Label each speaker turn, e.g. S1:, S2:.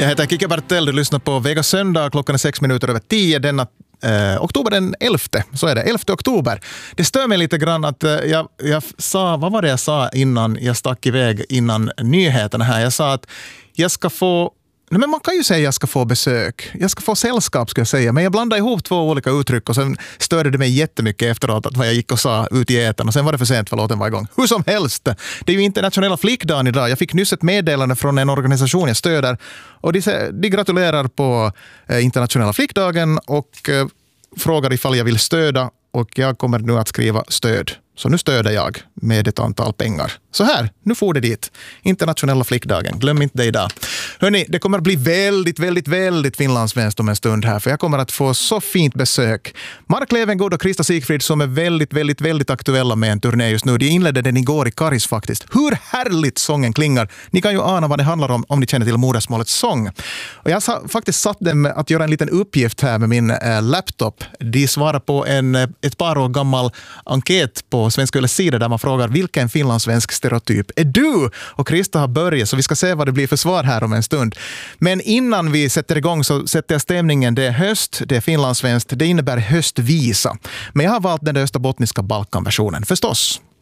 S1: Jag heter Kike Bartell, du lyssnar på Vega Söndag, klockan är 6:10 denna oktober den 11. Så är det, 11 oktober. Det stör mig lite grann att jag sa, vad var det jag sa innan jag stack iväg innan nyheterna här? Jag sa att jag ska få, men man kan ju säga att jag ska få besök. Jag ska få sällskap ska jag säga. Men jag blandade ihop två olika uttryck och sen störde det mig jättemycket efteråt att vad jag gick och sa ut i etern. Och sen var det för sent för låten var igång. Hur som helst, det är ju internationella flickdagen idag. Jag fick nyss ett meddelande från en organisation jag stöder. Och de gratulerar på internationella flickdagen och frågar ifall jag vill stöda. Och jag kommer nu att skriva stöd. Så nu stöder jag med ett antal pengar. Så här, nu får det dit. Internationella flickdagen. Glöm inte det idag. Hörrni, det kommer att bli väldigt finlandssvenskt om en stund här. För jag kommer att få så fint besök. Mark Levengood och Krista Sigfrid som är väldigt aktuella med en turné just nu. De inledde den igår i Karis faktiskt. Hur härligt sången klingar. Ni kan ju ana vad det handlar om ni känner till modersmålets sång. Och jag har faktiskt satt dem att göra en liten uppgift här med min laptop. De svarar på ett par år gammal enkät på Svenska Yles sida där man frågar vilken finlandssvensk stereotyp är du? Och Krista har börjat så vi ska se vad det blir för svar här om en stund. Men innan vi sätter igång så sätter jag stämningen. Det är höst, det är finlandssvenskt, det innebär höstvisa. Men jag har valt den österbottniska Balkanversionen förstås.